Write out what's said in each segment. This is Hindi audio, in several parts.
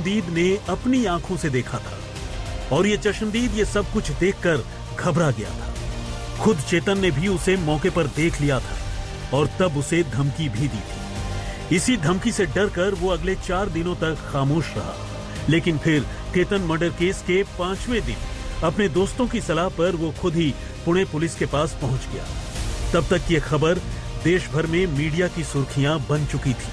चशमदीद ने अपनी आंखों से देखा था और ये चशमदीद ये सब कुछ देखकर घबरा गया था। खुद चेतन ने भी उसे मौके पर देख लिया था और तब उसे धमकी भी दी थी। इसी धमकी से डरकर वो अगले 4 दिनों तक खामोश रहा, लेकिन फिर केतन मर्डर केस के 5वें दिन अपने दोस्तों की सलाह पर वो खुद ही पुणे पुलिस के पास पहुंच गया। तब तक ये खबर देश भर में मीडिया की सुर्खियां बन चुकी थी।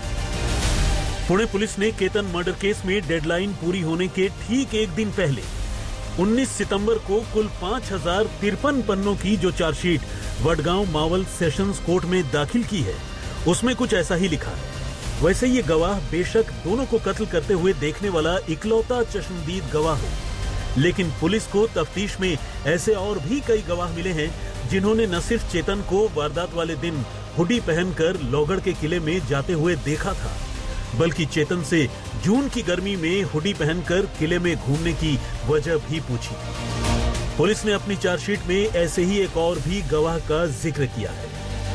पुणे पुलिस ने केतन मर्डर केस में डेडलाइन पूरी होने के ठीक एक दिन पहले 19 सितंबर को कुल 5053 पन्नों की जो chargesheet Wadgaon Maval sessions court में दाखिल की है, उसमें कुछ ऐसा ही लिखा है। वैसे ये गवाह बेशक दोनों को कत्ल करते हुए देखने वाला इकलौता चशमदीद गवाह हो, लेकिन पुलिस को तफ्तीश में ऐसे और भी कई गवाह मिले हैं जिन्होंने न सिर्फ चेतन को वारदात वाले दिन हुडी पहनकर लोहगढ़ के किले में जाते हुए देखा था, बल्कि चेतन से जून की गर्मी में हुडी पहनकर किले में घूमने की वजह भी पूछी। पुलिस ने अपनी चार्जशीट में ऐसे ही एक और भी गवाह का जिक्र किया है।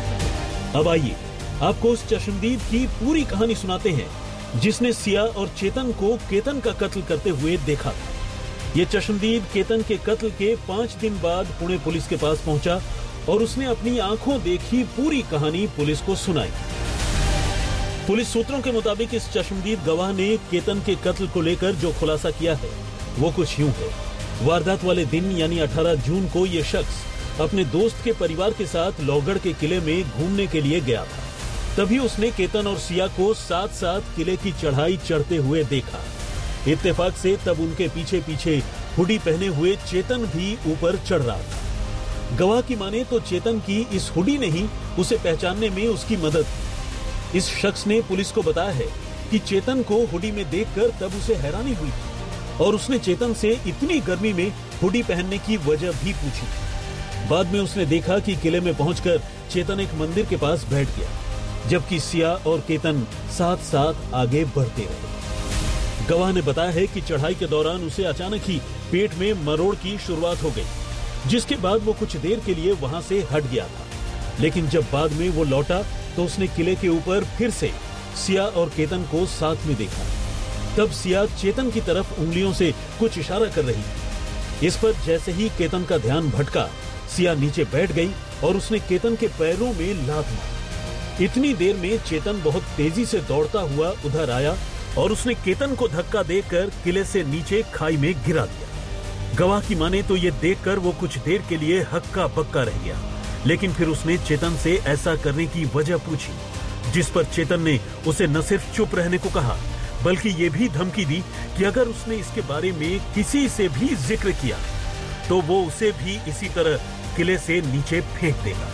अब आइए आपको उस चशमदीद की पूरी कहानी सुनाते हैं जिसने सिया और चेतन को केतन का कत्ल करते हुए देखा था। ये चशमदीद केतन के कत्ल के 5 दिन बाद पुणे पुलिस के पास पहुंचा और उसने अपनी आंखों देखी पूरी कहानी पुलिस को सुनाई। पुलिस सूत्रों के मुताबिक इस चशमदीद गवाह ने केतन के कत्ल को लेकर जो खुलासा किया है वो कुछ यूं है। वारदात वाले दिन यानी 18 जून को ये शख्स अपने दोस्त के परिवार के साथ लोहगढ़ के किले में घूमने के लिए गया था। तभी उसने केतन और सिया को साथ साथ किले की चढ़ाई चढ़ते हुए देखा। इत्तेफाक से तब उनके पीछे पीछे हुडी पहने हुए चेतन भी ऊपर चढ़ रहा था। गवाह की माने तो चेतन की इस हुडी ने ही उसे पहचानने में उसकी मदद की। इस शख्स ने पुलिस को बताया है कि चेतन को हुडी में देखकर तब उसे हैरानी हुई थी और उसने चेतन से इतनी गर्मी में हुडी पहनने की वजह भी पूछी। बाद में उसने देखा कि किले में पहुंचकर चेतन एक मंदिर के पास बैठ गया, जबकि सिया और केतन साथ साथ आगे बढ़ते रहे। गवाह ने बताया है कि चढ़ाई के दौरान उसे अचानक ही पेट में मरोड़ की शुरुआत हो गई, जिसके बाद वो कुछ देर के लिए वहां से हट गया था। लेकिन जब बाद में वो लौटा तो उसने किले के ऊपर फिर से सिया और केतन को साथ में देखा। तब सिया चेतन की तरफ उंगलियों से कुछ इशारा कर रही थी। इस पर जैसे ही केतन का ध्यान भटका, सिया नीचे बैठ गई और उसने केतन के पैरों में लात मारी। इतनी देर में चेतन बहुत तेजी से दौड़ता हुआ उधर आया और उसने केतन को धक्का देकर किले से नीचे खाई में गिरा दिया। गवाह की माने तो ये देखकर वो कुछ देर के लिए हक्का बक्का रह गया, लेकिन फिर उसने चेतन से ऐसा करने की वजह पूछी, जिस पर चेतन ने उसे न सिर्फ चुप रहने को कहा, बल्कि ये भी धमकी दी कि अगर उसने इसके बारे में किसी से भी जिक्र किया तो वो उसे भी इसी तरह किले से नीचे फेंक देगा।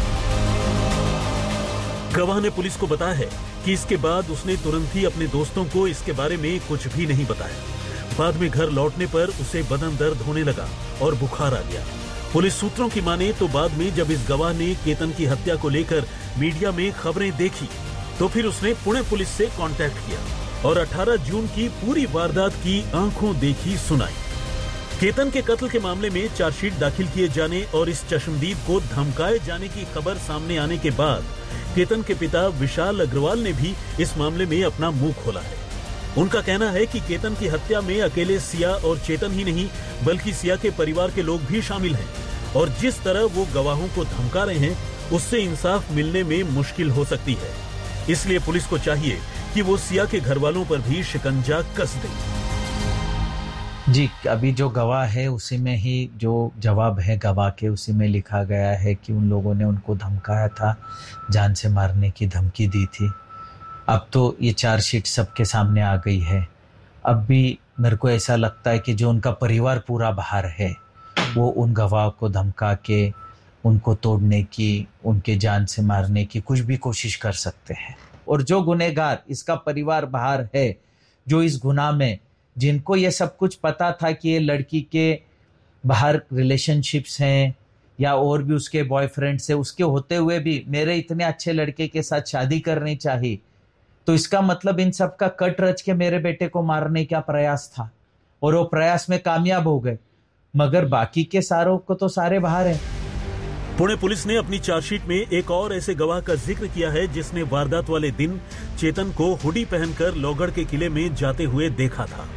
गवाह ने पुलिस को बताया है कि इसके बाद उसने तुरंत ही अपने दोस्तों को इसके बारे में कुछ भी नहीं बताया। बाद में घर लौटने पर उसे बदन दर्द होने लगा और बुखार आ गया। पुलिस सूत्रों की माने तो बाद में जब इस गवाह ने केतन की हत्या को लेकर मीडिया में खबरें देखी तो फिर उसने पुणे पुलिस से कांटेक्ट किया और 18 जून की पूरी वारदात की आंखों देखी सुनाई। केतन के कत्ल के मामले में चार्जशीट दाखिल किए जाने और इस चशमदीद को धमकाए जाने की खबर सामने आने के बाद केतन के पिता विशाल अग्रवाल ने भी इस मामले में अपना मुंह खोला है। उनका कहना है कि केतन की हत्या में अकेले सिया और चेतन ही नहीं, बल्कि सिया के परिवार के लोग भी शामिल हैं और जिस तरह वो गवाहों को धमका रहे हैं उससे इंसाफ मिलने में मुश्किल हो सकती है। इसलिए पुलिस को चाहिए कि वो सिया के घर वालों पर भी शिकंजा कस दे। जी, अभी जो गवाह है उसी में ही जो जवाब है गवाह के उसी में लिखा गया है कि उन लोगों ने उनको धमकाया था, जान से मारने की धमकी दी थी। अब तो ये चार्जशीट सबके सामने आ गई है। अब भी मेरे को ऐसा लगता है कि जो उनका परिवार पूरा बाहर है वो उन गवाह को धमका के उनको तोड़ने की, उनके जान से मारने की कुछ भी कोशिश कर सकते हैं। और जो गुनहगार इसका परिवार बाहर है, जो इस गुनाह में, जिनको ये सब कुछ पता था कि ये लड़की के बाहर रिलेशनशिप्स हैं या और भी उसके बॉयफ्रेंड से, उसके होते हुए भी मेरे इतने अच्छे लड़के के साथ शादी करनी चाहिए, तो इसका मतलब इन सब का कट रच के मेरे बेटे को मारने का प्रयास था और वो प्रयास में कामयाब हो गए, मगर बाकी के सारों को तो सारे बाहर हैं। पुणे पुलिस ने अपनी चार्जशीट में एक और ऐसे गवाह का जिक्र किया है जिसने वारदात वाले दिन चेतन को हुडी पहनकर लोहगढ़ के किले में जाते हुए देखा था।